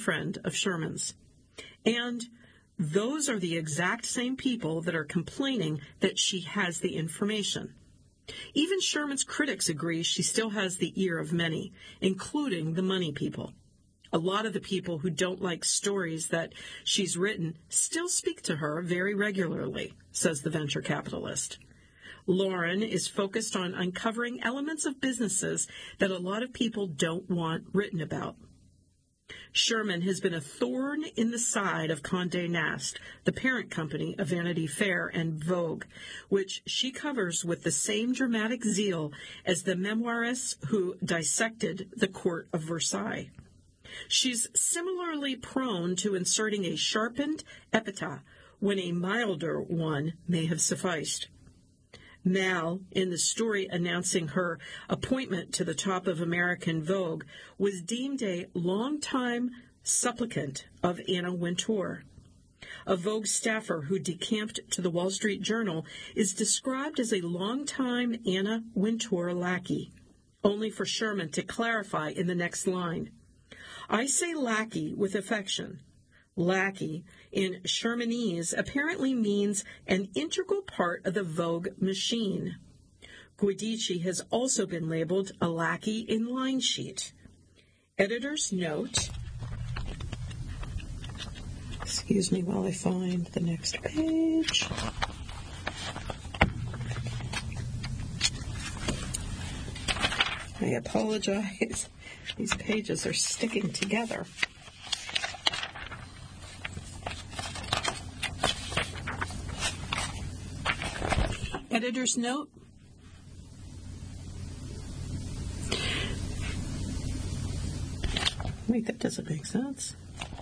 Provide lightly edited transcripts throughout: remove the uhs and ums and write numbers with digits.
friend of Sherman's. And those are the exact same people that are complaining that she has the information. Even Sherman's critics agree she still has the ear of many, including the money people. A lot of the people who don't like stories that she's written still speak to her very regularly, says the venture capitalist. Lauren is focused on uncovering elements of businesses that a lot of people don't want written about. Sherman has been a thorn in the side of Condé Nast, the parent company of Vanity Fair and Vogue, which she covers with the same dramatic zeal as the memoirists who dissected the court of Versailles. She's similarly prone to inserting a sharpened epithet when a milder one may have sufficed. Mal, in the story announcing her appointment to the top of American Vogue, was deemed a longtime supplicant of Anna Wintour. A Vogue staffer who decamped to the Wall Street Journal is described as a longtime Anna Wintour lackey, only for Sherman to clarify in the next line. I say lackey with affection. Lackey in Shermanese apparently means an integral part of the Vogue machine. Guidici has also been labeled a lackey in line sheet. Editor's note. Excuse me while I find the next page. I apologize. These pages are sticking together. Editor's note. Wait, that doesn't make sense.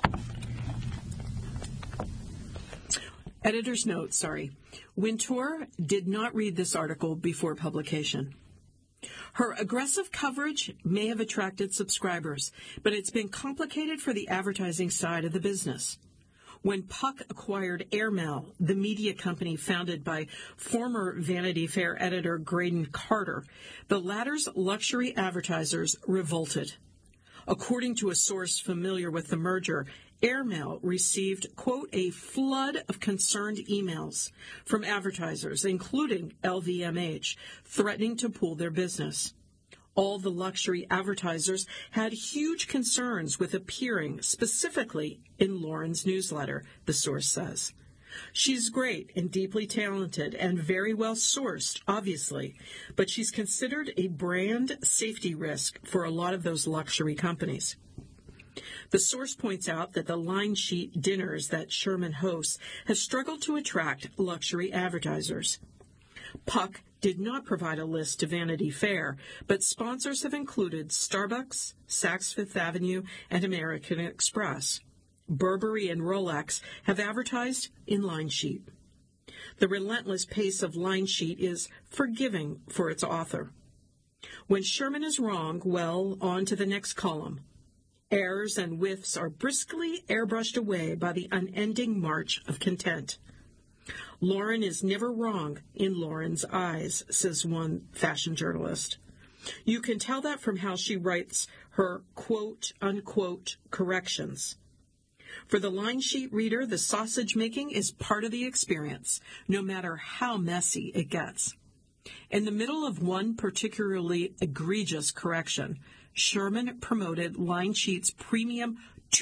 Editor's note, sorry. Wintour did not read this article before publication. Her aggressive coverage may have attracted subscribers, but it's been complicated for the advertising side of the business. When Puck acquired Airmail, the media company founded by former Vanity Fair editor Graydon Carter, the latter's luxury advertisers revolted. According to a source familiar with the merger, Airmail received, quote, a flood of concerned emails from advertisers, including LVMH, threatening to pull their business. All the luxury advertisers had huge concerns with appearing specifically in Lauren's newsletter, the source says. She's great and deeply talented and very well sourced, obviously, but she's considered a brand safety risk for a lot of those luxury companies. The source points out that the line sheet dinners that Sherman hosts have struggled to attract luxury advertisers. Puck did not provide a list to Vanity Fair, but sponsors have included Starbucks, Saks Fifth Avenue, and American Express. Burberry and Rolex have advertised in line sheet. The relentless pace of line sheet is forgiving for its author. When Sherman is wrong, well, on to the next column. Errors and whiffs are briskly airbrushed away by the unending march of content. Lauren is never wrong in Lauren's eyes, says one fashion journalist. You can tell that from how she writes her quote-unquote corrections. For the line sheet reader, the sausage making is part of the experience, no matter how messy it gets. In the middle of one particularly egregious correction, Sherman promoted Line Sheet's premium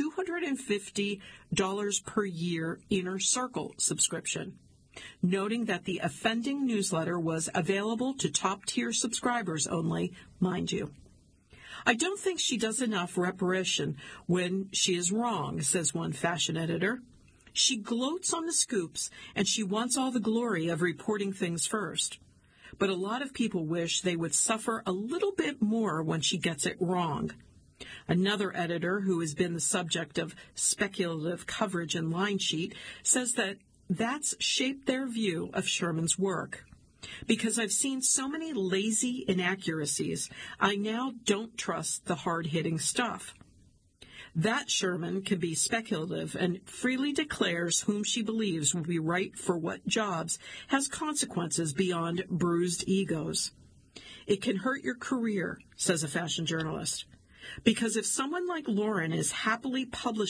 $250 per year Inner Circle subscription, noting that the offending newsletter was available to top-tier subscribers only, mind you. I don't think she does enough reparation when she is wrong, says one fashion editor. She gloats on the scoops, and she wants all the glory of reporting things first. But a lot of people wish they would suffer a little bit more when she gets it wrong. Another editor, who has been the subject of speculative coverage in Line Sheet, says that that's shaped their view of Sherman's work. Because I've seen so many lazy inaccuracies, I now don't trust the hard-hitting stuff. That Sherman can be speculative and freely declares whom she believes will be right for what jobs has consequences beyond bruised egos. It can hurt your career, says a fashion journalist. Because if someone like Lauren is happily publishing